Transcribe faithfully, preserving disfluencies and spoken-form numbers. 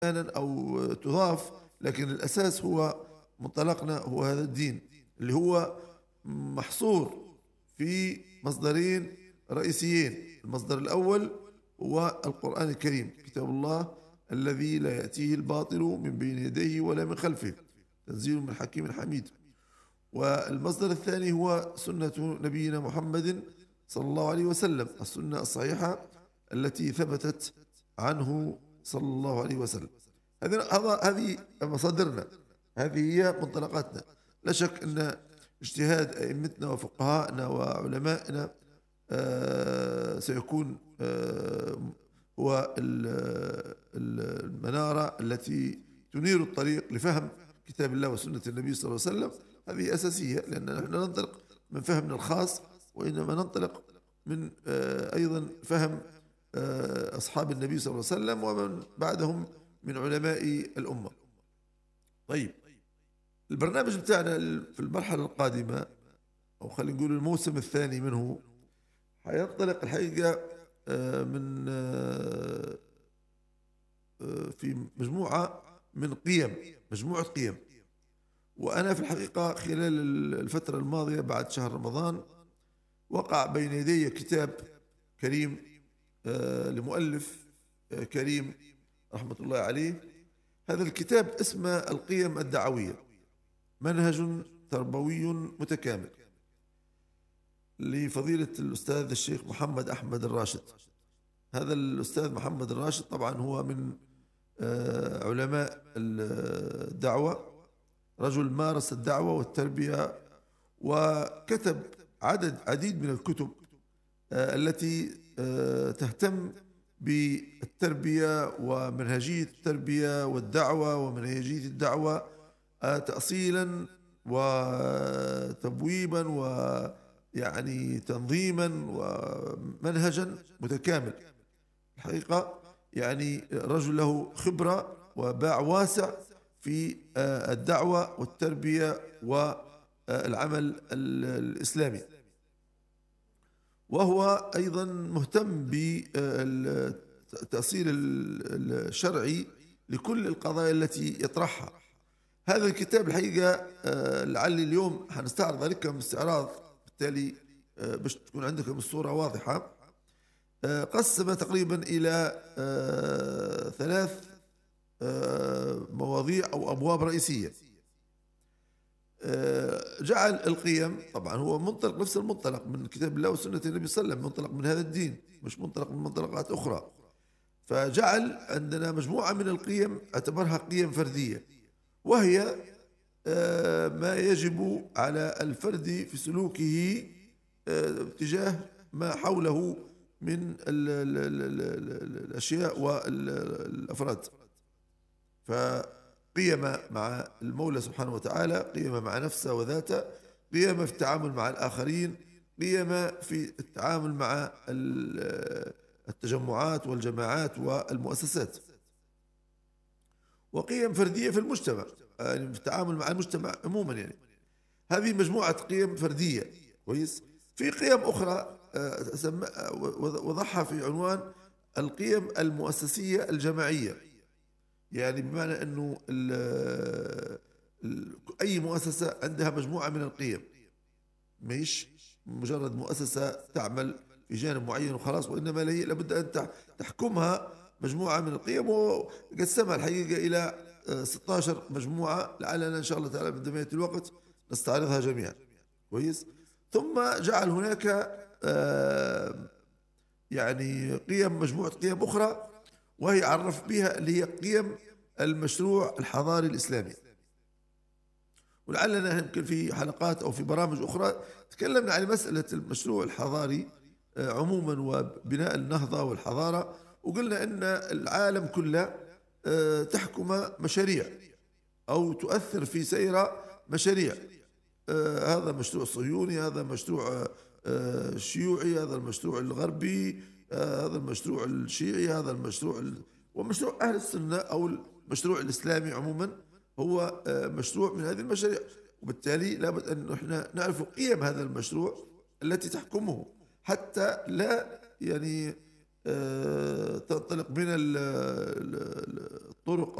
أحيانا أو تضاف، لكن الأساس هو منطلقنا هو هذا الدين اللي هو محصور في مصدرين رئيسيين. المصدر الأول هو القرآن الكريم، كتاب الله الذي لا يأتيه الباطل من بين يديه ولا من خلفه، تنزيل من حكيم حميد. والمصدر الثاني هو سنة نبينا محمد صلى الله عليه وسلم، السنة الصحيحة التي ثبتت عنه صلى الله عليه وسلم. هذه هذه مصادرنا، هذه هي منطلقاتنا. لا شك أن اجتهاد أئمتنا وفقهائنا وعلمائنا آه سيكون آه هو المنارة التي تنير الطريق لفهم كتاب الله وسنة النبي صلى الله عليه وسلم. هذه أساسية، لأننا نحن ننطلق من فهمنا الخاص، وإنما ننطلق من آه أيضا فهم آه أصحاب النبي صلى الله عليه وسلم ومن بعدهم من علماء الأمة. طيب، البرنامج بتاعنا في المرحلة القادمة، أو خلينا نقول الموسم الثاني منه، حينطلق الحقيقة من في مجموعة من قيم، مجموعة قيم. وأنا في الحقيقة خلال الفترة الماضية بعد شهر رمضان وقع بين يدي كتاب كريم لمؤلف كريم رحمة الله عليه. هذا الكتاب اسمه القيم الدعوية، منهج تربوي متكامل، لفضيلة الأستاذ الشيخ محمد أحمد الراشد. هذا الأستاذ محمد الراشد طبعا هو من علماء الدعوة، رجل مارس الدعوة والتربية، وكتب عدد عديد من الكتب التي تهتم بالتربية ومنهجية التربية والدعوة ومنهجية الدعوة تأصيلا وتبويبا ويعني تنظيما ومنهجا متكامل. الحقيقة يعني رجل له خبرة وباع واسع في الدعوة والتربية والعمل الإسلامي، وهو أيضا مهتم بالتأصيل الشرعي لكل القضايا التي يطرحها. هذا الكتاب الحقيقة لعلي اليوم حنستعرض عليكم استعراض، بالتالي باش تكون عندكم الصورة واضحة. قسم تقريبا إلى ثلاث مواضيع أو أبواب رئيسية. جعل القيم، طبعا هو منطلق نفس المنطلق من كتاب الله وسنة النبي صلى الله عليه وسلم، منطلق من هذا الدين، مش منطلق من منطلقات أخرى. فجعل عندنا مجموعة من القيم اعتبرها قيم فردية، وهي ما يجب على الفرد في سلوكه تجاه ما حوله من الأشياء والأفراد. فقيم مع المولى سبحانه وتعالى، قيم مع نفسه وذاته، قيم في التعامل مع الآخرين، قيم في التعامل مع التجمعات والجماعات والمؤسسات، وقيم فردية في المجتمع، يعني في التعامل مع المجتمع عموما. يعني هذه مجموعة قيم فردية. كويس. في قيم أخرى وضعها في عنوان القيم المؤسسية الجماعية، يعني بمعنى أنه ال ال أي مؤسسة عندها مجموعة من القيم، مش مجرد مؤسسة تعمل في جانب معين وخلاص، وإنما هي لابد أن تحكمها مجموعة من القيم، وقسمها الحقيقة إلى ستة عشر مجموعة، لعلنا إن شاء الله تعالى عندما يأتي الوقت نستعرضها جميعا. كويس. ثم جعل هناك يعني قيم، مجموعة قيم أخرى، وهي عرف بها اللي هي قيم المشروع الحضاري الإسلامي. ولعلنا يمكن في حلقات أو في برامج أخرى تكلمنا عن مسألة المشروع الحضاري عموما وبناء النهضة والحضارة، وقلنا أن العالم كله تحكم مشاريع أو تؤثر في سير مشاريع. هذا مشروع صهيوني، هذا مشروع شيوعي، هذا المشروع الغربي، هذا المشروع الشيعي، هذا المشروع ومشروع أهل السنة أو المشروع الإسلامي عموما هو مشروع من هذه المشاريع. وبالتالي لابد أن احنا نعرف قيم هذا المشروع التي تحكمه، حتى لا يعني آه، تنطلق من ال- ال- الطرق